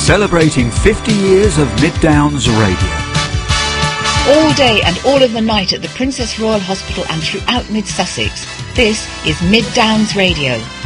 celebrating 50 years of Mid Downs Radio. All day and all of the night at the Princess Royal Hospital and throughout Mid Sussex. This is Mid Downs Radio.